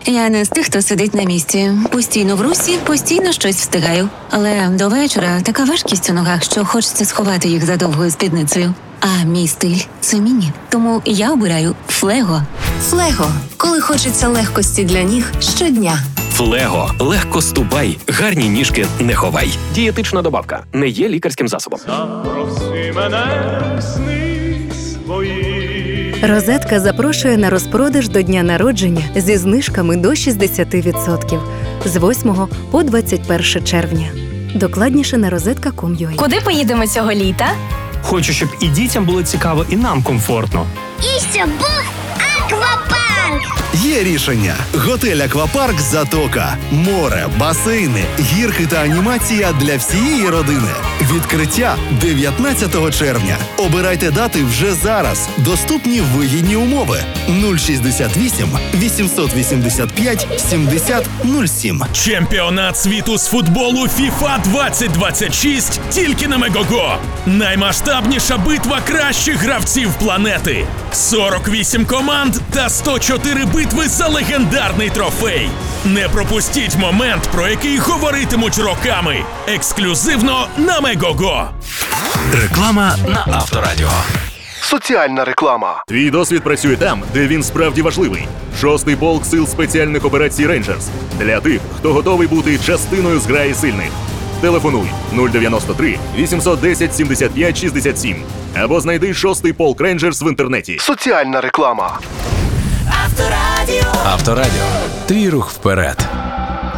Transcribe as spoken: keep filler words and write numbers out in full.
Я не з тих, хто сидить на місці. Постійно в русі, постійно щось встигаю. Але до вечора така важкість у ногах, що хочеться сховати їх за довгою спідницею. А мій стиль – це міні. Тому я обираю Флего. Флего. Коли хочеться легкості для ніг щодня. Флего. Легко ступай, гарні ніжки не ховай. Дієтична добавка. Не є лікарським засобом. Запроси мене в сни свої. Розетка запрошує на розпродаж до дня народження зі знижками до шістдесят відсотків з восьмого по двадцять перше червня. Докладніше на розетка крапка ком крапка ю а. Куди поїдемо цього літа? Хочу, щоб і дітям було цікаво, і нам комфортно. І щоб був аквапарк! Є рішення. Готель «Аквапарк Затока». Море, басейни, гірки та анімація для всієї родини. Відкриття дев'ятнадцятого червня. Обирайте дати вже зараз. Доступні вигідні умови. нуль шістдесят вісім вісімсот вісімдесят п'ять сімдесят нуль сім. Чемпіонат світу з футболу фіфа двадцять двадцять шість тільки на Мегого. Наймасштабніша битва кращих гравців планети. сорок вісім команд та сто чотири битви за легендарний трофей. Не пропустіть момент, про який говоритимуть роками. Ексклюзивно на Мегого. Реклама на Авторадіо. Соціальна реклама. Твій досвід працює там, де він справді важливий. Шостий полк сил спеціальних операцій «Рейнджерс». Для тих, хто готовий бути частиною зграї сильних. Телефонуй нуль дев'яносто три вісімсот десять сімдесят п'ять шістдесят сім або знайди шостий полк «Рейнджерс» в інтернеті. Соціальна реклама. Авторадіо. Твій рух вперед.